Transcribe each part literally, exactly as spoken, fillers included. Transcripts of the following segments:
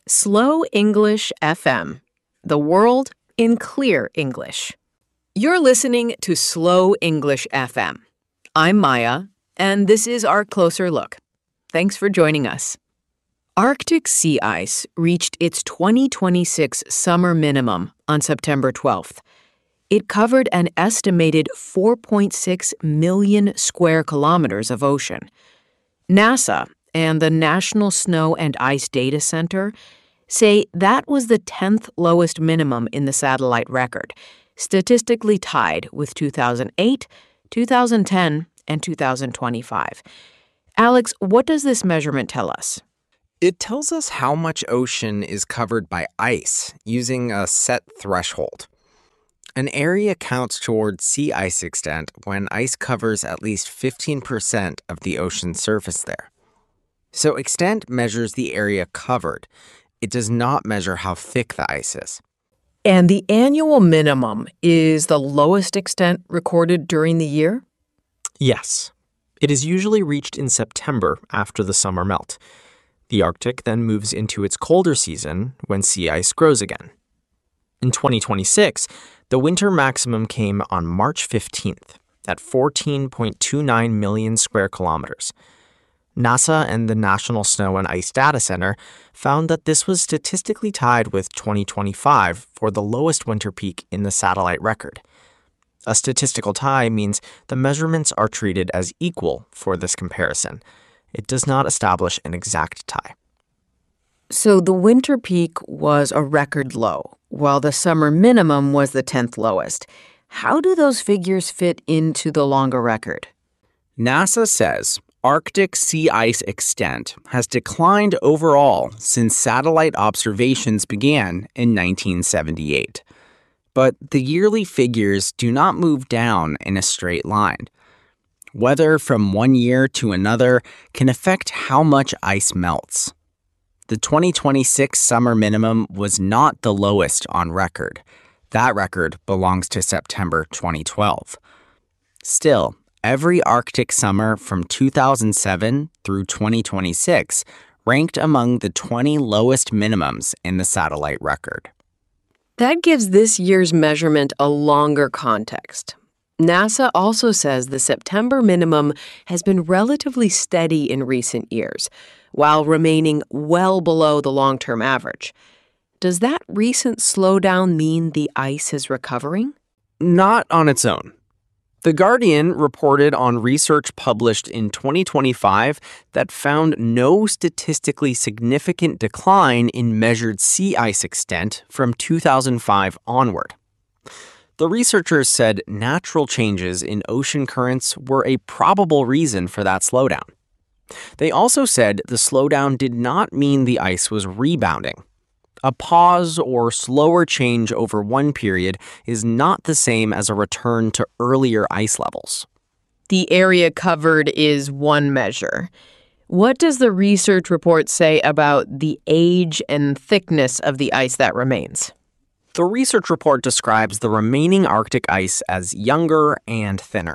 Slow English F M, the world in clear English. You're listening to Slow English F M. I'm Maya, and this is our closer look. Thanks for joining us. Arctic sea ice reached its twenty twenty-six summer minimum on September twelfth. It covered an estimated four point six million square kilometers of ocean. NASA and the National Snow and Ice Data Center say that was the tenth lowest minimum in the satellite record, statistically tied with two thousand eight, two thousand ten, and two thousand twenty-five. Alex, what does this measurement tell us? It tells us how much ocean is covered by ice using a set threshold. An area counts toward sea ice extent when ice covers at least fifteen percent of the ocean's surface there. So extent measures the area covered. It does not measure how thick the ice is. And the annual minimum is the lowest extent recorded during the year? Yes. It is usually reached in September after the summer melt. The Arctic then moves into its colder season when sea ice grows again. In twenty twenty-six, the winter maximum came on March fifteenth at fourteen point two nine million square kilometers. NASA and the National Snow and Ice Data Center found that this was statistically tied with twenty twenty-five for the lowest winter peak in the satellite record. A statistical tie means the measurements are treated as equal for this comparison. It does not establish an exact tie. So the winter peak was a record low, while the summer minimum was the tenth lowest. How do those figures fit into the longer record? NASA says Arctic sea ice extent has declined overall since satellite observations began in nineteen seventy-eight. But the yearly figures do not move down in a straight line. Weather from one year to another can affect how much ice melts. The twenty twenty-six summer minimum was not the lowest on record. That record belongs to September twenty twelve. Still, every Arctic summer from two thousand seven through twenty twenty-six ranked among the twenty lowest minimums in the satellite record. That gives this year's measurement a longer context. NASA also says the September minimum has been relatively steady in recent years, while remaining well below the long-term average. Does that recent slowdown mean the ice is recovering? Not on its own. The Guardian reported on research published in twenty twenty-five that found no statistically significant decline in measured sea ice extent from two thousand five onward. The researchers said natural changes in ocean currents were a probable reason for that slowdown. They also said the slowdown did not mean the ice was rebounding. A pause or slower change over one period is not the same as a return to earlier ice levels. The area covered is one measure. What does the research report say about the age and thickness of the ice that remains? The research report describes the remaining Arctic ice as younger and thinner.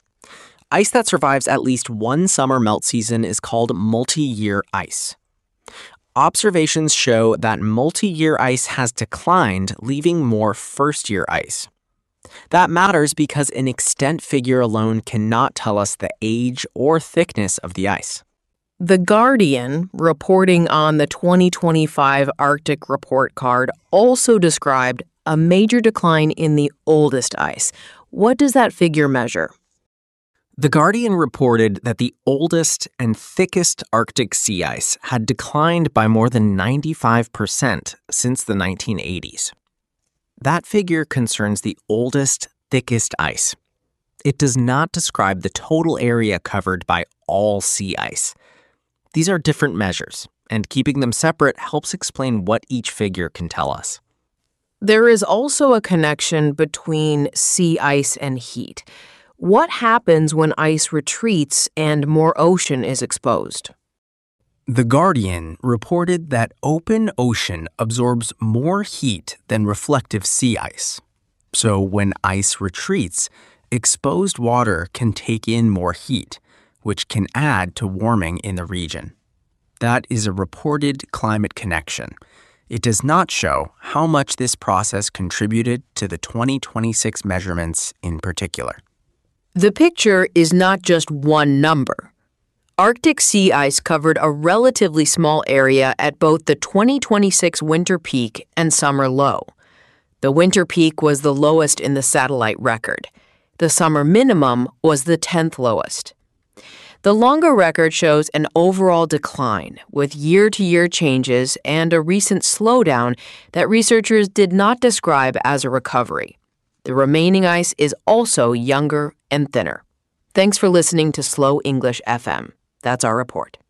Ice that survives at least one summer melt season is called multi-year ice. Observations show that multi-year ice has declined, leaving more first-year ice. That matters because an extent figure alone cannot tell us the age or thickness of the ice. The Guardian, reporting on the twenty twenty-five Arctic report card, also described a major decline in the oldest ice. What does that figure measure? The Guardian reported that the oldest and thickest Arctic sea ice had declined by more than ninety-five percent since the nineteen eighties. That figure concerns the oldest, thickest ice. It does not describe the total area covered by all sea ice. These are different measures, and keeping them separate helps explain what each figure can tell us. There is also a connection between sea ice and heat. What happens when ice retreats and more ocean is exposed? The Guardian reported that open ocean absorbs more heat than reflective sea ice. So when ice retreats, exposed water can take in more heat, which can add to warming in the region. That is a reported climate connection. It does not show how much this process contributed to the twenty twenty-six measurements in particular. The picture is not just one number. Arctic sea ice covered a relatively small area at both the twenty twenty-six winter peak and summer low. The winter peak was the lowest in the satellite record. The summer minimum was the tenth lowest. The longer record shows an overall decline with year-to-year changes and a recent slowdown that researchers did not describe as a recovery. The remaining ice is also younger and thinner. Thanks for listening to Slow English F M. That's our report.